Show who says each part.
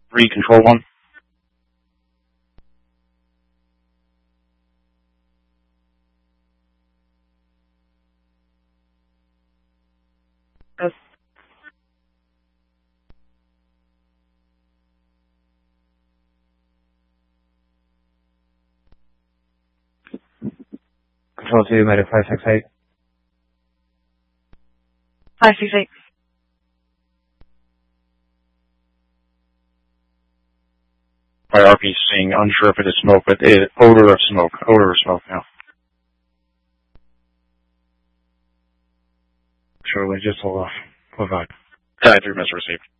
Speaker 1: 3, control 1.
Speaker 2: Yes.
Speaker 3: Control 2, Medic 568.
Speaker 2: 568.
Speaker 1: My RP is saying unsure if it is smoke, but odor of smoke now.
Speaker 3: Surely, just hold off. Hold on.
Speaker 1: 3 message received.